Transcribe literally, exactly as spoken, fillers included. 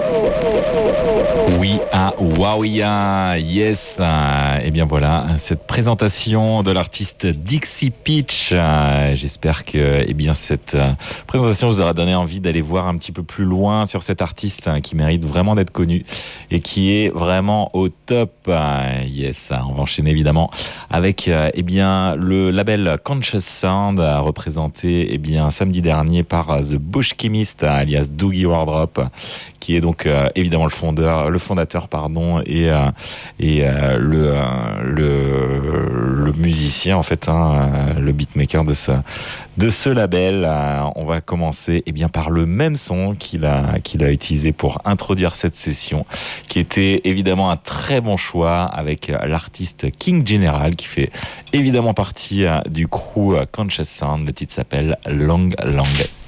Oui, ah, Wowia, yes. Euh, et bien voilà, cette présentation de l'artiste Dixie Peach. Euh, j'espère que, eh bien, cette euh, présentation vous aura donné envie d'aller voir un petit peu plus loin sur cet artiste hein, qui mérite vraiment d'être connu et qui est vraiment au top. Euh, yes, on va enchaîner évidemment avec, euh, eh bien, le label Conscious Sound euh, représenté, eh bien, samedi dernier par euh, The Bush Chemist, alias Doogie Wardrop, qui est donc euh, évidemment le fondeur, le fondateur pardon et euh, et euh, le, euh, le le musicien en fait, hein, le beatmaker de ce de ce label. Euh, on va commencer eh bien par le même son qu'il a qu'il a utilisé pour introduire cette session, qui était évidemment un très bon choix avec l'artiste King General qui fait évidemment partie euh, du crew Conscious Sound. Le titre s'appelle Long Long.